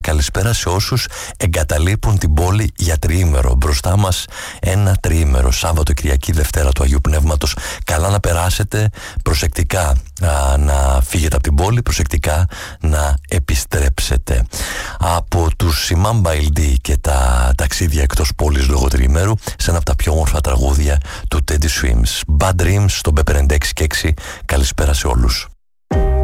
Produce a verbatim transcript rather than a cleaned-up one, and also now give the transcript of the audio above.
καλησπέρα σε όσους εγκαταλείπουν την πόλη για τριήμερο. Μπροστά μας ένα τριήμερο, Σάββατο, Κυριακή, Δευτέρα του Αγίου Πνεύματος. Καλά να περάσετε, προσεκτικά α, να φύγετε από την πόλη, προσεκτικά να επιστρέψετε. Από τους Imam Baildi και τα ταξίδια εκτός πόλης λόγω τριήμερου, σε ένα από τα πιο όμορφα τραγούδια του Teddy Swims. Bad Dreams στο μπι πενήντα έξι και έξι. Καλησπέρα σε όλους.